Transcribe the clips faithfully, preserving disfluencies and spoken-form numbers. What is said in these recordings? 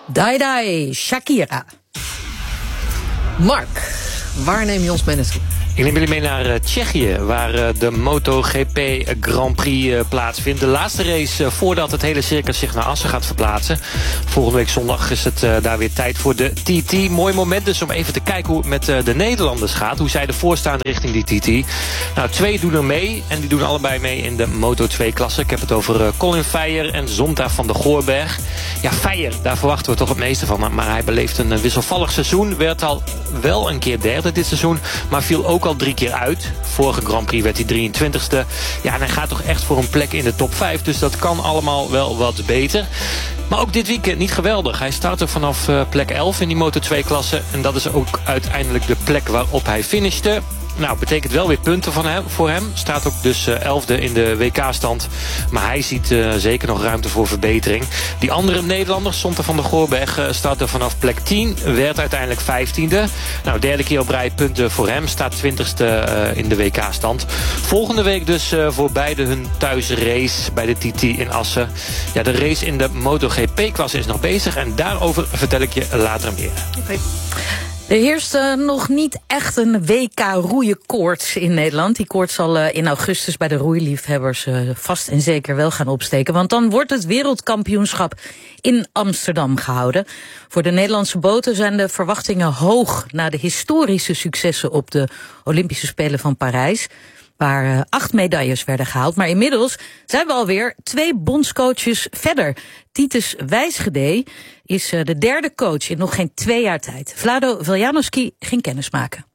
Dai Dai, Shakira. Mark, waar neem je ons mee naartoe? Ik neem jullie mee naar uh, Tsjechië, waar uh, de MotoGP Grand Prix uh, plaatsvindt. De laatste race uh, voordat het hele circus zich naar Assen gaat verplaatsen. Volgende week zondag is het uh, daar weer tijd voor de T T. Mooi moment dus om even te kijken hoe het met uh, de Nederlanders gaat. Hoe zij ervoor staan richting die T T. Nou, twee doen er mee en die doen allebei mee in de Moto twee klasse. Ik heb het over uh, Colin Feijer en Zonta van der Goorberg. Ja, Feijer, daar verwachten we toch het meeste van. Maar hij beleeft een uh, wisselvallig seizoen. Werd al wel een keer derde dit seizoen, maar viel ook al drie keer uit. Vorige Grand Prix werd hij drieëntwintigste. Ja, en hij gaat toch echt voor een plek in de top vijf. Dus dat kan allemaal wel wat beter. Maar ook dit weekend niet geweldig. Hij startte vanaf uh, plek elf in die Moto twee klasse. En dat is ook uiteindelijk de plek waarop hij finishte. Nou, betekent wel weer punten van hem, voor hem. Staat ook dus uh, elfde in de W K-stand. Maar hij ziet uh, zeker nog ruimte voor verbetering. Die andere Nederlanders, Zonta van der Goorberg, uh, startte vanaf plek tien. Werd uiteindelijk vijftiende. Nou, derde keer op rij punten voor hem. Staat twintigste uh, in de W K-stand. Volgende week dus uh, voor beide hun thuisrace bij de T T in Assen. Ja, de race in de MotoGP-klasse is nog bezig. En daarover vertel ik je later meer. Oké. Er heerst uh, nog niet echt een W K-roeienkoorts in Nederland. Die koorts zal uh, in augustus bij de roeiliefhebbers uh, vast en zeker wel gaan opsteken. Want dan wordt het wereldkampioenschap in Amsterdam gehouden. Voor de Nederlandse boten zijn de verwachtingen hoog na de historische successen op de Olympische Spelen van Parijs, waar uh, acht medailles werden gehaald. Maar inmiddels zijn we alweer twee bondscoaches verder. Titus Wijsgedee is uh, de derde coach in nog geen twee jaar tijd. Vlado Veljanovski ging kennismaken.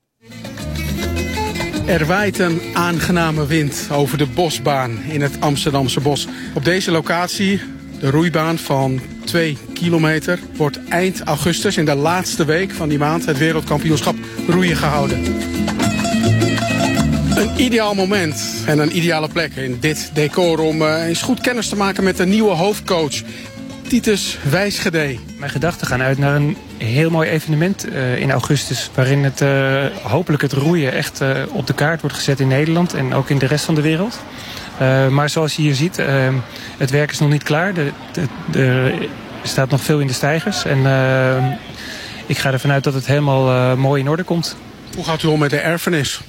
Er waait een aangename wind over de bosbaan in het Amsterdamse bos. Op deze locatie, de roeibaan van twee kilometer, wordt eind augustus in de laatste week van die maand het wereldkampioenschap roeien gehouden. Een ideaal moment en een ideale plek in dit decor om uh, eens goed kennis te maken met de nieuwe hoofdcoach, Titus Wijsgedee. Mijn gedachten gaan uit naar een heel mooi evenement uh, in augustus, waarin het uh, hopelijk het roeien echt uh, op de kaart wordt gezet in Nederland en ook in de rest van de wereld. Uh, maar zoals je hier ziet, uh, het werk is nog niet klaar. De, de, de, er staat nog veel in de steigers en uh, ik ga ervan uit dat het helemaal uh, mooi in orde komt. Hoe gaat u om met de erfenis?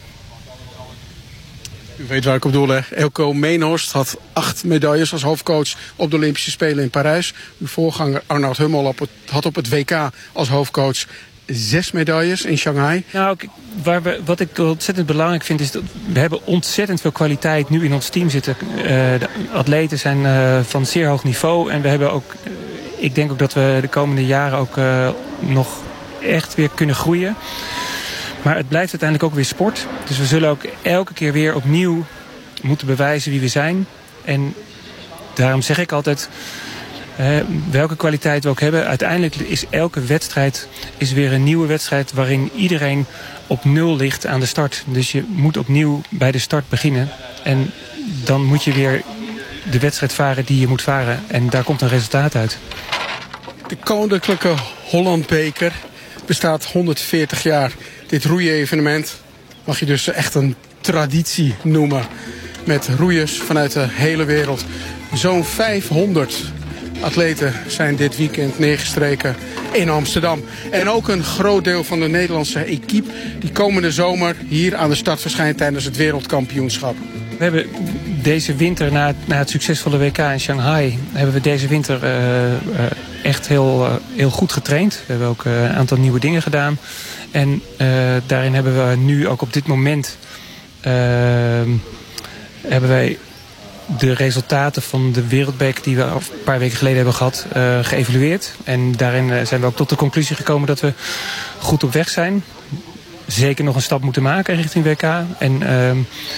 U weet waar ik op doel, hè? Eelco Meenhorst had acht medailles als hoofdcoach op de Olympische Spelen in Parijs. Uw voorganger Arnoud Hummel op het, had op het W K als hoofdcoach zes medailles in Shanghai. Nou, waar we, wat ik ontzettend belangrijk vind is dat we hebben ontzettend veel kwaliteit nu in ons team zitten. Uh, de atleten zijn uh, van zeer hoog niveau en we hebben ook, uh, ik denk ook dat we de komende jaren ook uh, nog echt weer kunnen groeien. Maar het blijft uiteindelijk ook weer sport. Dus we zullen ook elke keer weer opnieuw moeten bewijzen wie we zijn. En daarom zeg ik altijd, eh, welke kwaliteit we ook hebben, uiteindelijk is elke wedstrijd is weer een nieuwe wedstrijd waarin iedereen op nul ligt aan de start. Dus je moet opnieuw bij de start beginnen. En dan moet je weer de wedstrijd varen die je moet varen. En daar komt een resultaat uit. De Koninklijke Hollandbeker bestaat honderdveertig jaar. Dit roeievenement mag je dus echt een traditie noemen. Met roeiers vanuit de hele wereld. Zo'n vijfhonderd atleten zijn dit weekend neergestreken in Amsterdam. En ook een groot deel van de Nederlandse equipe die komende zomer hier aan de start verschijnt tijdens het wereldkampioenschap. We hebben deze winter, na het, na het succesvolle W K in Shanghai, hebben we deze winter uh, uh, echt heel, uh, heel goed getraind. We hebben ook uh, een aantal nieuwe dingen gedaan. En uh, daarin hebben we nu ook op dit moment uh, hebben wij de resultaten van de wereldbeker die we een paar weken geleden hebben gehad, uh, geëvalueerd. En daarin uh, zijn we ook tot de conclusie gekomen dat we goed op weg zijn. Zeker nog een stap moeten maken richting W K. En uh,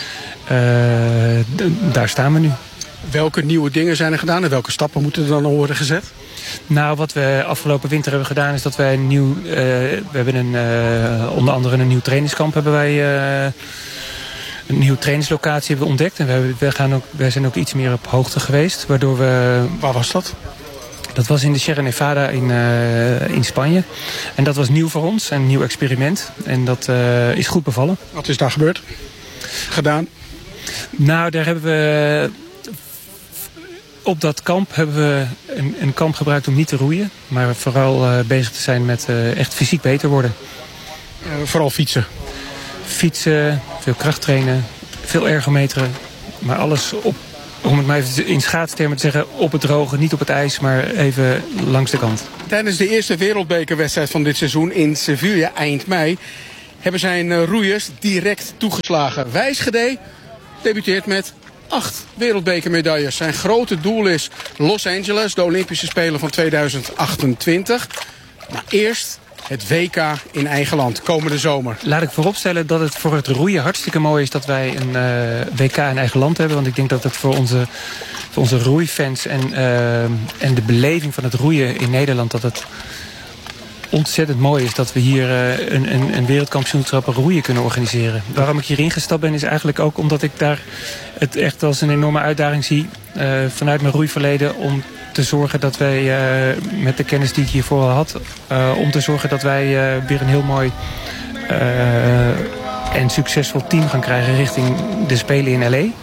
uh, d- daar staan we nu. Welke nieuwe dingen zijn er gedaan en welke stappen moeten er dan worden gezet? Nou, wat we afgelopen winter hebben gedaan is dat wij een nieuw, uh, we hebben een, uh, onder andere een nieuw trainingskamp hebben wij, uh, een nieuwe trainingslocatie hebben we ontdekt. En we, hebben, we, gaan ook, wij zijn ook iets meer op hoogte geweest, waardoor we... Waar was dat? Dat was in de Sierra Nevada in, uh, in Spanje. En dat was nieuw voor ons, een nieuw experiment. En dat uh, is goed bevallen. Wat is daar gebeurd? Gedaan? Nou, daar hebben we op dat kamp hebben we een, een kamp gebruikt om niet te roeien. Maar vooral uh, bezig te zijn met uh, echt fysiek beter worden. Uh, vooral fietsen. Fietsen, veel krachttrainen, veel ergometeren. Maar alles op, om het maar even in schaatstermen te zeggen, op het droge, niet op het ijs, maar even langs de kant. Tijdens de eerste wereldbekerwedstrijd van dit seizoen in Sevilla eind mei hebben zijn uh, roeiers direct toegeslagen. Wijsgede debuteert met acht wereldbekermedailles. Zijn grote doel is Los Angeles, de Olympische Spelen van tweeduizend achtentwintig. Maar eerst het W K in eigen land, komende zomer. Laat ik vooropstellen dat het voor het roeien hartstikke mooi is dat wij een uh, W K in eigen land hebben. Want ik denk dat het voor onze, voor onze roeifans en, uh, en de beleving van het roeien in Nederland, dat het ontzettend mooi is dat we hier uh, een, een, een wereldkampioenschap roeien kunnen organiseren. Waarom ik hierin gestapt ben is eigenlijk ook omdat ik daar het echt als een enorme uitdaging zie uh, vanuit mijn roeiverleden om te zorgen dat wij uh, met de kennis die ik hiervoor al had, uh, om te zorgen dat wij uh, weer een heel mooi uh, en succesvol team gaan krijgen richting de Spelen in L A.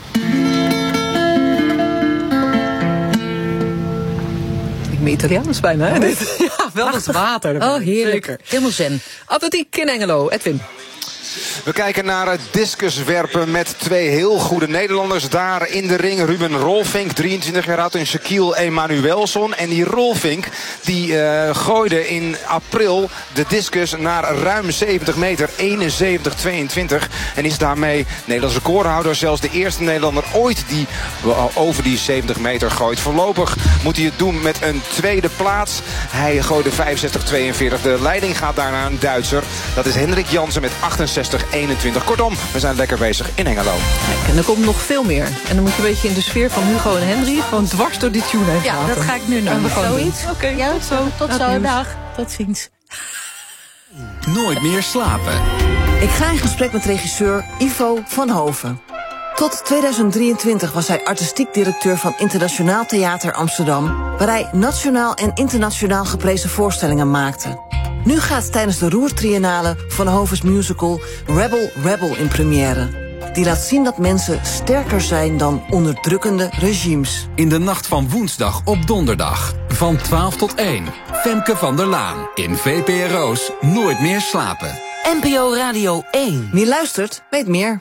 Meer Italiaans bijna, hè? Oh. Ja, wel het water. Oh, heerlijk. Zeker. Helemaal zen. Atletiek in Engelo. Edwin. We kijken naar het discuswerpen met twee heel goede Nederlanders. Daar in de ring Ruben Rolfink, drieëntwintig jaar oud, en Shaquille Emanuelson. En die Rolfink die uh, gooide in april de discus naar ruim zeventig meter, eenenzeventig tweeëntwintig. En is daarmee Nederlandse recordhouder, zelfs de eerste Nederlander ooit die over die zeventig meter gooit. Voorlopig moet hij het doen met een tweede plaats. Hij gooide vijfenzestig tweeënveertig. De leiding gaat daarna een Duitser. Dat is Hendrik Jansen met achtenzestig eenentwintig. Kortom, we zijn lekker bezig in Engelo. Kijk, en er komt nog veel meer. En dan moet je een beetje in de sfeer van Hugo en Henry gewoon dwars door die tune heen Ja, praten. dat ga ik nu doen. En we gewoon Zoiets? Oké, okay, ja, tot zo. Tot Laat zo, nieuws. dag. Tot ziens. Nooit meer slapen. Ik ga in gesprek met regisseur Ivo van Hoven. Tot tweeduizend drieëntwintig was hij artistiek directeur van Internationaal Theater Amsterdam, waar hij nationaal en internationaal geprezen voorstellingen maakte. Nu gaat tijdens de Roertriennale Van Hovens musical Rebel Rebel in première. Die laat zien dat mensen sterker zijn dan onderdrukkende regimes. In de nacht van woensdag op donderdag. Van twaalf tot één. Femke van der Laan. In V P R O's Nooit meer slapen. N P O Radio één. Wie luistert, weet meer.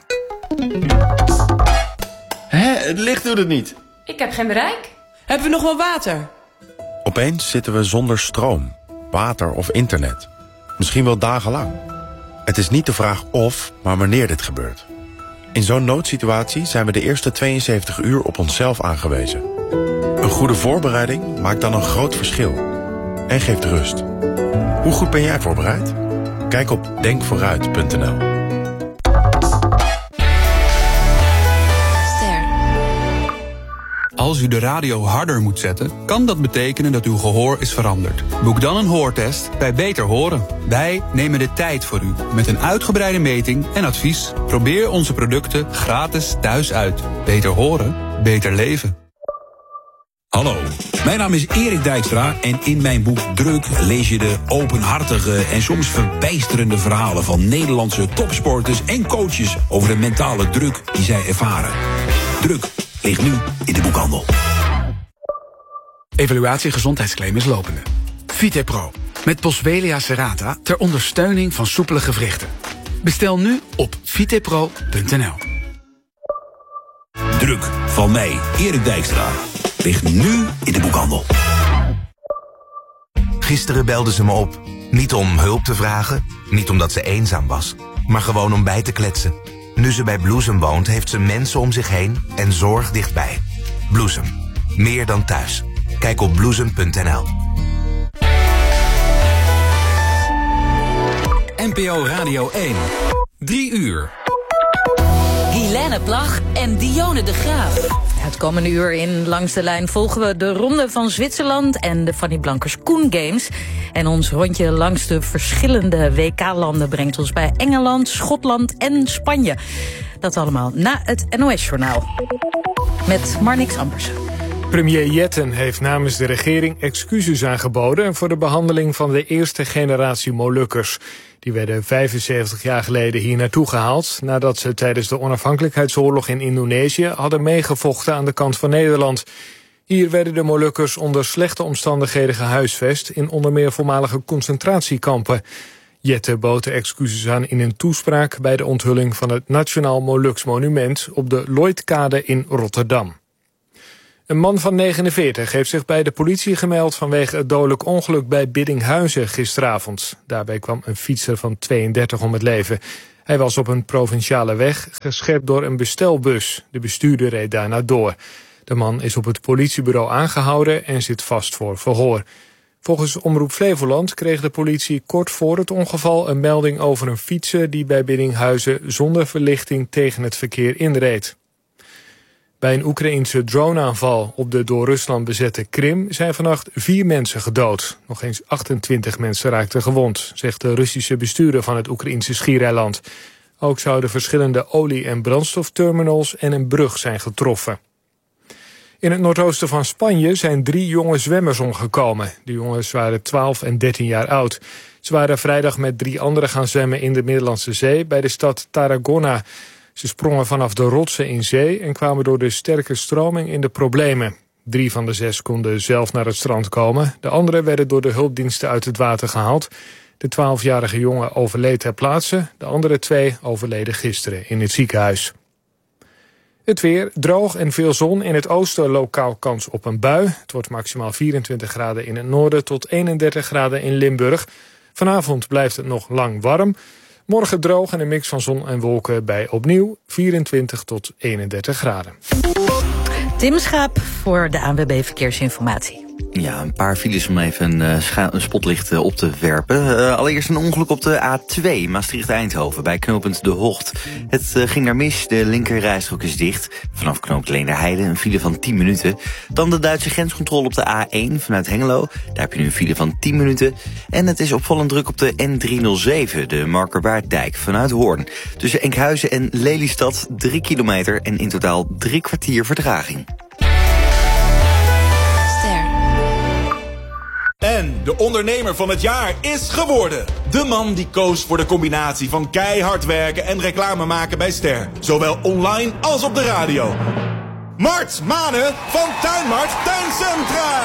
Hé, het licht doet het niet. Ik heb geen bereik. Hebben we nog wel water? Opeens zitten we zonder stroom, water of internet. Misschien wel dagenlang. Het is niet de vraag of, maar wanneer dit gebeurt. In zo'n noodsituatie zijn we de eerste tweeënzeventig uur op onszelf aangewezen. Een goede voorbereiding maakt dan een groot verschil. En geeft rust. Hoe goed ben jij voorbereid? Kijk op denk vooruit punt n l. Als u de radio harder moet zetten, kan dat betekenen dat uw gehoor is veranderd. Boek dan een hoortest bij Beter Horen. Wij nemen de tijd voor u met een uitgebreide meting en advies. Probeer onze producten gratis thuis uit. Beter horen, beter leven. Hallo, mijn naam is Erik Dijkstra en in mijn boek Druk lees je de openhartige en soms verbijsterende verhalen van Nederlandse topsporters en coaches over de mentale druk die zij ervaren. Druk ligt nu in de boekhandel. Evaluatie gezondheidsclaim is lopende. Vitepro, met Boswellia serrata ter ondersteuning van soepele gewrichten. Bestel nu op vitepro punt n l. Druk van mij, Erik Dijkstra, ligt nu in de boekhandel. Gisteren belde ze me op. Niet om hulp te vragen, niet omdat ze eenzaam was, maar gewoon om bij te kletsen. Nu ze bij Bloesem woont, heeft ze mensen om zich heen en zorg dichtbij. Bloesem, meer dan thuis. Kijk op bloesem punt n l. N P O Radio één. Drie uur. Guilaine Plag en Dionne de Graaf. Het komende uur in Langs de Lijn volgen we de Ronde van Zwitserland en de Fanny Blankers Koen Games. En ons rondje langs de verschillende W K-landen brengt ons bij Engeland, Schotland en Spanje. Dat allemaal na het N O S-journaal. Met Marnix Ampersen. Premier Jetten heeft namens de regering excuses aangeboden voor de behandeling van de eerste generatie Molukkers. Die werden vijfenzeventig jaar geleden hier naartoe gehaald nadat ze tijdens de onafhankelijkheidsoorlog in Indonesië hadden meegevochten aan de kant van Nederland. Hier werden de Molukkers onder slechte omstandigheden gehuisvest in onder meer voormalige concentratiekampen. Jette bood de excuses aan in een toespraak bij de onthulling van het Nationaal Moluks Monument op de Lloydkade in Rotterdam. Een man van negenenveertig heeft zich bij de politie gemeld vanwege het dodelijk ongeluk bij Biddinghuizen gisteravond. Daarbij kwam een fietser van tweeëndertig om het leven. Hij was op een provinciale weg geschept door een bestelbus. De bestuurder reed daarna door. De man is op het politiebureau aangehouden en zit vast voor verhoor. Volgens Omroep Flevoland kreeg de politie kort voor het ongeval een melding over een fietser die bij Biddinghuizen zonder verlichting tegen het verkeer inreed. Bij een Oekraïense droneaanval op de door Rusland bezette Krim zijn vannacht vier mensen gedood. Nog eens achtentwintig mensen raakten gewond, zegt de Russische bestuurder van het Oekraïense schiereiland. Ook zouden verschillende olie- en brandstofterminals en een brug zijn getroffen. In het noordoosten van Spanje zijn drie jonge zwemmers omgekomen. De jongens waren twaalf en dertien jaar oud. Ze waren vrijdag met drie anderen gaan zwemmen in de Middellandse Zee bij de stad Tarragona. Ze sprongen vanaf de rotsen in zee en kwamen door de sterke stroming in de problemen. Drie van de zes konden zelf naar het strand komen. De anderen werden door de hulpdiensten uit het water gehaald. De twaalfjarige jongen overleed ter plaatse. De andere twee overleden gisteren in het ziekenhuis. Het weer, droog en veel zon. In het oosten lokaal kans op een bui. Het wordt maximaal vierentwintig graden in het noorden tot eenendertig graden in Limburg. Vanavond blijft het nog lang warm. Morgen droog en een mix van zon en wolken bij opnieuw vierentwintig tot eenendertig graden. Tim Schaap voor de A N W B Verkeersinformatie. Ja, een paar files om even een, uh, een spotlicht uh, op te werpen. Uh, allereerst een ongeluk op de A twee, Maastricht-Eindhoven, bij knooppunt De Hocht. Het uh, ging daar mis, de linkerrijstrook is dicht. Vanaf knooppunt Leenderheide een file van tien minuten. Dan de Duitse grenscontrole op de A één vanuit Hengelo. Daar heb je nu een file van tien minuten. En het is opvallend druk op de N driehonderdzeven, de Markerwaarddijk vanuit Hoorn. Tussen Enkhuizen en Lelystad drie kilometer en in totaal drie kwartier vertraging. En de ondernemer van het jaar is geworden. De man die koos voor de combinatie van keihard werken en reclame maken bij Ster. Zowel online als op de radio. Mart Manen van Tuinmart Tuincentra.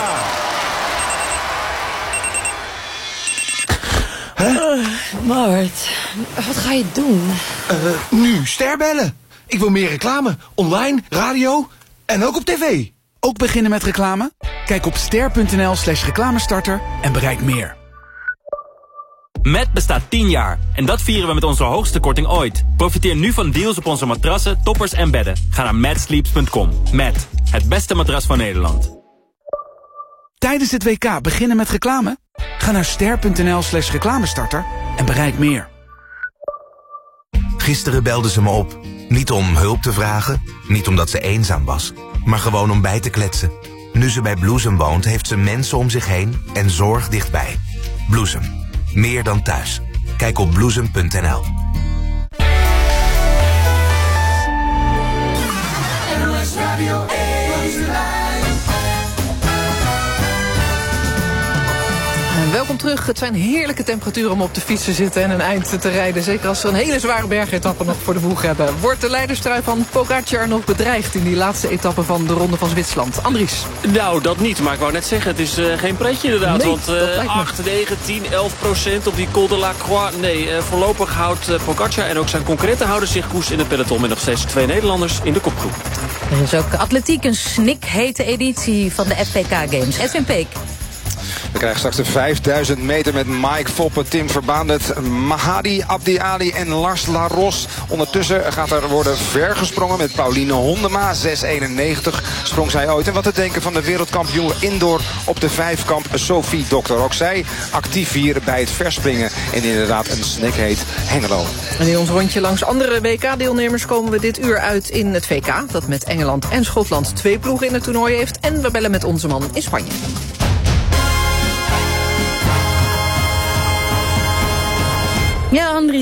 Huh? Uh, Mart, wat ga je doen? Uh, nu Ster bellen. Ik wil meer reclame. Online, radio en ook op tv. Ook beginnen met reclame? Kijk op ster.nl slash reclamestarter en bereik meer. Met bestaat tien jaar en dat vieren we met onze hoogste korting ooit. Profiteer nu van deals op onze matrassen, toppers en bedden. Ga naar matt sleeps punt com. Matt, het beste matras van Nederland. Tijdens het W K beginnen met reclame? Ga naar ster.nl slash reclamestarter en bereik meer. Gisteren belde ze me op. Niet om hulp te vragen, niet omdat ze eenzaam was, maar gewoon om bij te kletsen. Nu ze bij Bloesem woont, heeft ze mensen om zich heen en zorg dichtbij. Bloesem, meer dan thuis. Kijk op bloesem punt n l. Welkom terug. Het zijn heerlijke temperaturen om op de fiets te zitten en een eind te rijden. Zeker als we een hele zware bergetappe nog voor de boeg hebben. Wordt de leiderstrui van Pogacar nog bedreigd in die laatste etappe van de Ronde van Zwitserland? Andries? Nou, dat niet. Maar ik wou net zeggen, het is uh, geen pretje inderdaad. Nee, want uh, acht, negen, tien, elf procent op die Col de la Croix. Nee, uh, voorlopig houdt uh, Pogacar en ook zijn concurrenten houden zich koers in het peloton. Met nog steeds twee Nederlanders in de kopgroep. Er is ook atletiek, een snikhete editie van de F P K Games. Edwin Peek. We krijgen straks de vijfduizend meter met Mike Foppen, Tim Verbaandert, Mahadi Abdi Ali en Lars Laros. Ondertussen gaat er worden vergesprongen met Pauline Hondema. zes eenennegentig sprong zij ooit. En wat te denken van de wereldkampioen indoor op de vijfkamp Sophie Dokter. Ook zij actief hier bij het verspringen. En inderdaad een snikheet Hengelo. En in ons rondje langs andere W K-deelnemers komen we dit uur uit in het V K. Dat met Engeland en Schotland twee ploegen in het toernooi heeft. En we bellen met onze man in Spanje. Ja, Andries.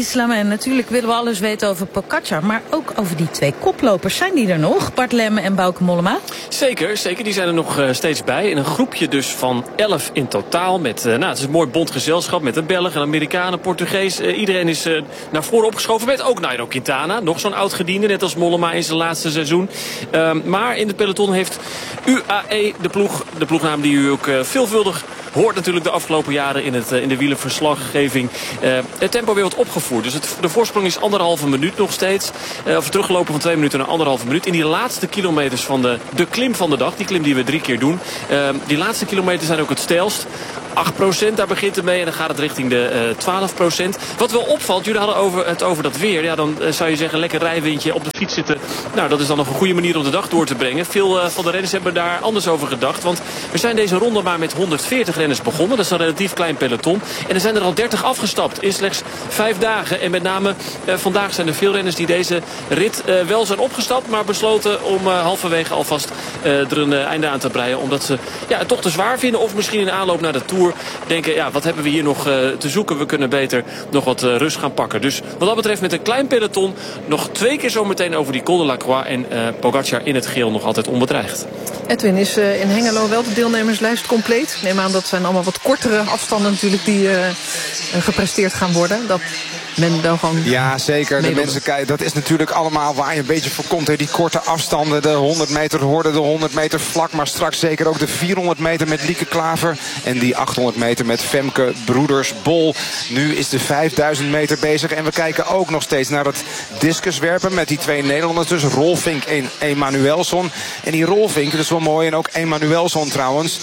Islam. En natuurlijk willen we alles weten over Pogacar, maar ook over die twee koplopers. Zijn die er nog? Bart Lemme en Bauke Mollema? Zeker, zeker. Die zijn er nog uh, steeds bij. In een groepje dus van elf in totaal. Met, uh, nou, het is een mooi bond gezelschap met een Belg, een Amerikaan, een Portugees. Uh, iedereen is uh, naar voren opgeschoven met ook Nairo Quintana. Nog zo'n oud-gediende, net als Mollema in zijn laatste seizoen. Uh, maar in het peloton heeft U A E, de ploeg, de ploegnaam die u ook uh, veelvuldig hoort natuurlijk de afgelopen jaren in, het, uh, in de wielerverslaggeving. Uh, het tempo weer wat opgevoerd. Dus het, de voorsprong is anderhalve minuut nog steeds. Uh, of teruggelopen van twee minuten naar anderhalve minuut. In die laatste kilometers van de, de klim van de dag. Die klim die we drie keer doen. Uh, die laatste kilometers zijn ook het steilst. acht procent, daar begint het mee. En dan gaat het richting de uh, twaalf procent. Wat wel opvalt, jullie hadden over, het over dat weer. Ja, dan uh, zou je zeggen, lekker rijwindje op de fiets zitten. Nou, dat is dan nog een goede manier om de dag door te brengen. Veel uh, van de renners hebben daar anders over gedacht. Want we zijn deze ronde maar met honderdveertig renners begonnen. Dat is een relatief klein peloton. En er zijn er al dertig afgestapt in slechts vijf dagen. En met name uh, vandaag zijn er veel renners die deze rit uh, wel zijn opgestapt. Maar besloten om uh, halverwege alvast uh, er een uh, einde aan te breien. Omdat ze ja, het toch te zwaar vinden. Of misschien in aanloop naar de Tour denken, ja, wat hebben we hier nog uh, te zoeken? We kunnen beter nog wat uh, rust gaan pakken. Dus wat dat betreft met een klein peloton nog twee keer zo meteen over die Col de la Croix. En uh, Pogacar in het geel nog altijd onbedreigd. Edwin, is uh, in Hengelo wel de deelnemerslijst compleet? Ik neem aan dat zijn allemaal wat kortere afstanden natuurlijk die uh, gepresteerd gaan worden. Dat men wel gewoon... Ja, zeker. De mensen kijken, dat is natuurlijk allemaal waar je een beetje voor komt. Hè. Die korte afstanden, de honderd meter horde, de honderd meter vlak. Maar straks zeker ook de vierhonderd meter met Lieke Klaver. En die achthonderd meter met Femke Broeders-Bol. Nu is de vijfduizend meter bezig. En we kijken ook nog steeds naar het discuswerpen met die twee Nederlanders. Dus Rolfink en Emanuelsson. En die Rolfink, dat is wel mooi. En ook Emanuelsson trouwens.